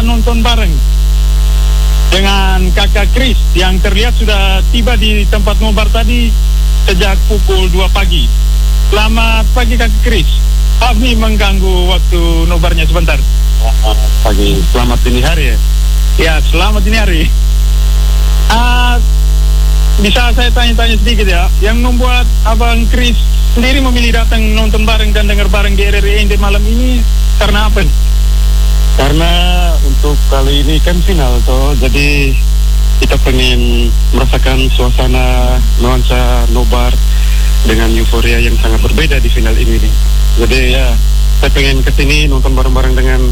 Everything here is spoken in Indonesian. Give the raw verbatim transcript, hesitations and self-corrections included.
nonton bareng dengan kakak Chris yang terlihat sudah tiba di tempat nobar tadi sejak pukul dua pagi. Selamat pagi kakak Chris. Kami mengganggu waktu nobarnya sebentar. Selamat pagi, selamat dini hari ya. Ya, selamat dini hari. Uh, bisa saya tanya-tanya sedikit ya, yang membuat Abang Chris sendiri memilih datang nonton bareng dan dengar bareng di R R I N D malam ini karena apa? Karena untuk kali ini kan final toh, jadi kita pengen merasakan suasana nuansa nobar dengan euforia yang sangat berbeda di final ini nih. Jadi ya, saya pengen kesini nonton bareng-bareng dengan